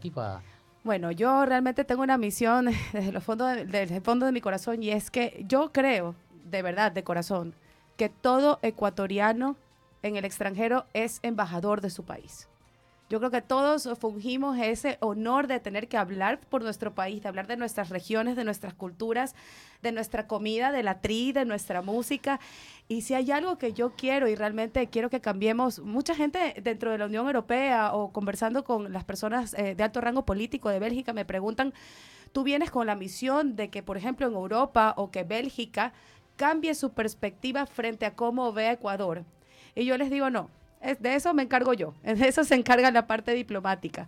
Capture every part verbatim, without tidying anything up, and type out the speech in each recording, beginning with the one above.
Iba- Bueno, yo realmente tengo una misión desde, los fondos de- desde el fondo de mi corazón y es que yo creo, de verdad, de corazón, que todo ecuatoriano en el extranjero es embajador de su país. Yo creo que todos fungimos ese honor de tener que hablar por nuestro país, de hablar de nuestras regiones, de nuestras culturas, de nuestra comida, de la tri, de nuestra música. Y si hay algo que yo quiero y realmente quiero que cambiemos, mucha gente dentro de la Unión Europea o conversando con las personas eh, de alto rango político de Bélgica me preguntan, tú vienes con la misión de que, por ejemplo, en Europa o que Bélgica cambie su perspectiva frente a cómo ve a Ecuador. Y yo les digo, no, es- de eso me encargo yo, de eso se encarga la parte diplomática.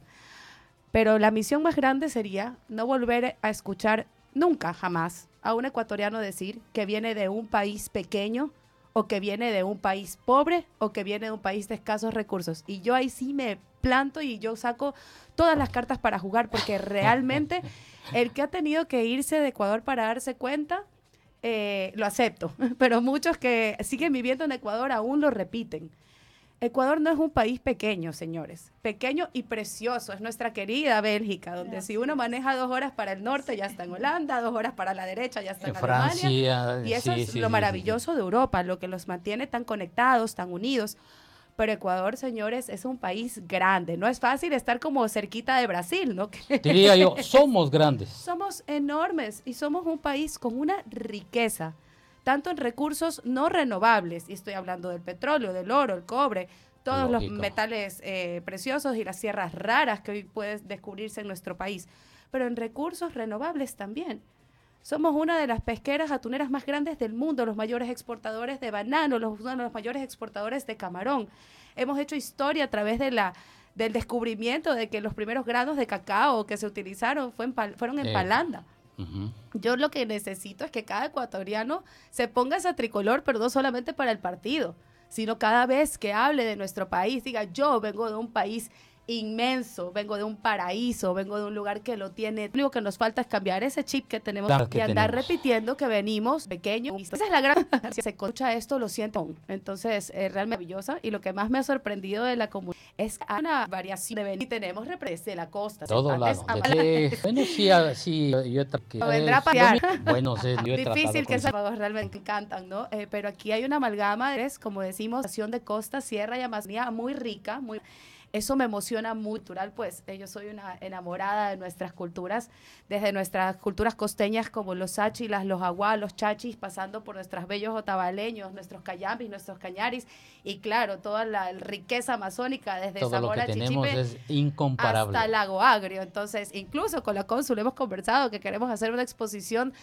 Pero la misión más grande sería no volver a escuchar nunca, jamás, a un ecuatoriano decir que viene de un país pequeño o que viene de un país pobre o que viene de un país de escasos recursos. Y yo ahí sí me planto y yo saco todas las cartas para jugar porque realmente el que ha tenido que irse de Ecuador para darse cuenta, eh, lo acepto. Pero muchos que siguen viviendo en Ecuador aún lo repiten. Ecuador no es un país pequeño, señores. Pequeño y precioso. Es nuestra querida Bélgica, donde si uno maneja dos horas para el norte ya está en Holanda, dos horas para la derecha ya está En en Alemania. Francia, Y eso sí, es sí, lo sí, sí, sí. maravilloso de Europa, lo que los mantiene tan conectados, tan unidos. Pero Ecuador, señores, es un país grande. No es fácil estar como cerquita de Brasil, ¿no? Diría yo, somos grandes. Somos enormes y somos un país con una riqueza, tanto en recursos no renovables, y estoy hablando del petróleo, del oro, el cobre, todos los Lógico. metales eh, preciosos y las tierras raras que hoy pueden descubrirse en nuestro país, pero en recursos renovables también. Somos una de las pesqueras atuneras más grandes del mundo, los mayores exportadores de banano, los, uno de los mayores exportadores de camarón. Hemos hecho historia a través de la, del descubrimiento de que los primeros granos de cacao que se utilizaron fue en, Pal- fueron en Eh, Palanda. ujú. Yo lo que necesito es que cada ecuatoriano se ponga ese tricolor, pero no solamente para el partido, sino cada vez que hable de nuestro país, diga, yo vengo de un país inmenso, vengo de un paraíso, vengo de un lugar que lo tiene. Lo único que nos falta es cambiar ese chip que tenemos Claro que y andar tenemos. repitiendo que venimos pequeños. Esa es la gran... Si se escucha esto, lo siento. Entonces, es realmente maravillosa. Y lo que más me ha sorprendido de la comunidad es que hay una variación de venir. Y tenemos representantes de la costa. Todo antes, lado. De- eh, bueno, sí, ah, sí, yo he tra- que lo vendrá a es lo pasear. mismo. Bueno, sí, yo he tratado Difícil que con Salvador realmente encantan, ¿no? Eh, pero aquí hay una amalgama, de, como decimos, nación de costa, sierra y Amazonía muy rica, muy... Eso me emociona muy natural, pues eh, yo soy una enamorada de nuestras culturas, desde nuestras culturas costeñas como los sáchilas, los aguas, los chachis, pasando por nuestros bellos otavaleños, nuestros cayambis, nuestros cañaris, y claro, toda la riqueza amazónica, desde todo lo que Zamora, tenemos Chichipe, es incomparable. hasta Lago Agrio. Entonces, incluso con la cónsul hemos conversado que queremos hacer una exposición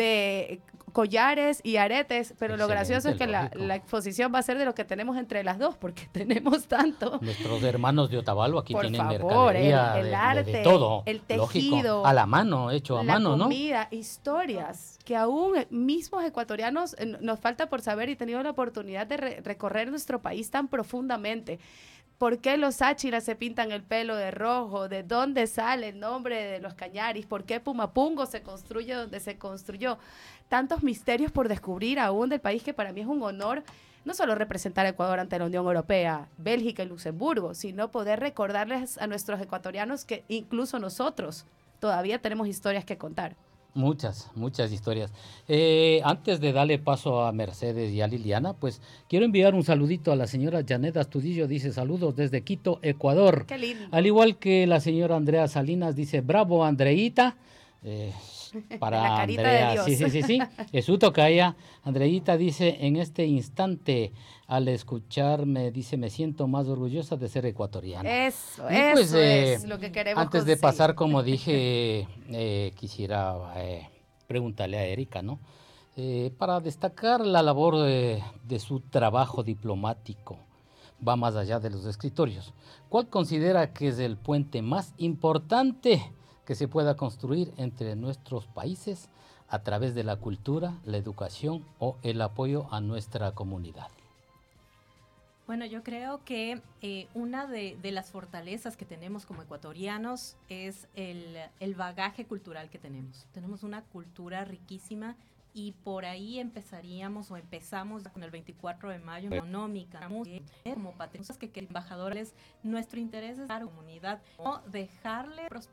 de collares y aretes, pero lo gracioso es que la, Excelente, lógico. la exposición va a ser de lo que tenemos entre las dos, porque tenemos tanto. Nuestros hermanos de Otavalo aquí Por tienen favor, el, mercadería el de, de- arte, de todo, el lógico, tejido, a la mano, hecho a la mano, ¿no? comida, historias que aún eh, mismos ecuatorianos eh, nos falta por saber y he tenido la oportunidad de re- recorrer nuestro país tan profundamente. ¿Por qué los sáchiras se pintan el pelo de rojo? ¿De dónde sale el nombre de los cañaris? ¿Por qué Pumapungo se construye donde se construyó? Tantos misterios por descubrir aún del país que para mí es un honor no solo representar a Ecuador ante la Unión Europea, Bélgica y Luxemburgo, sino poder recordarles a nuestros ecuatorianos que incluso nosotros todavía tenemos historias que contar. Muchas, muchas historias. Eh, antes de darle paso a Mercedes y a Liliana, pues quiero enviar un saludito a la señora Janet Astudillo, dice saludos desde Quito, Ecuador. Qué lindo. Al igual que la señora Andrea Salinas, dice bravo Andreita. Eh, para La carita de Andrea, Dios. sí, sí, sí, sí. Es su tocaya. Andreita dice, en este instante, al escucharme, dice, me siento más orgullosa de ser ecuatoriana. Eso, Y eso pues, eh, es lo que queremos antes de conseguir. pasar, como dije, eh, quisiera eh, preguntarle a Erika, ¿no? Eh, para destacar la labor de, de su trabajo diplomático, va más allá de los escritorios. ¿Cuál considera que es el puente más importante que se pueda construir entre nuestros países a través de la cultura, la educación o el apoyo a nuestra comunidad? Bueno, yo creo que eh, una de, de las fortalezas que tenemos como ecuatorianos es el, el bagaje cultural que tenemos. Tenemos una cultura riquísima y por ahí empezaríamos o empezamos con el veinticuatro de mayo económica, como patriotas que, que embajadores, nuestro interés es dar comunidad, no dejarle prosperar